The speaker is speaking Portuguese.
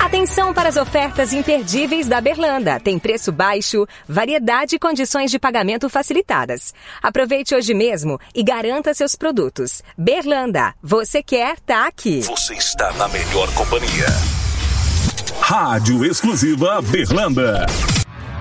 Atenção para as ofertas imperdíveis da Berlanda. Tem preço baixo, variedade e condições de pagamento facilitadas. Aproveite hoje mesmo e garanta seus produtos. Berlanda, você quer, tá aqui. Você está na melhor companhia. Rádio Exclusiva Berlanda.